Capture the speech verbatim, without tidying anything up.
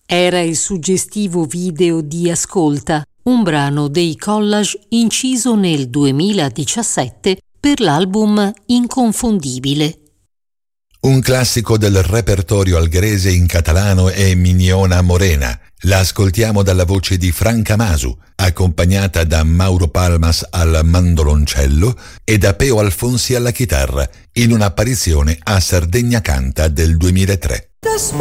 Era il suggestivo video di Ascolta, un brano dei Collage inciso nel duemiladiciassette per l'album Inconfondibile. Un classico del repertorio algherese in catalano è Mignona Morena. La ascoltiamo dalla voce di Franca Masu, accompagnata da Mauro Palmas al mandoloncello e da Peo Alfonsi alla chitarra, in un'apparizione a Sardegna Canta del duemilatré.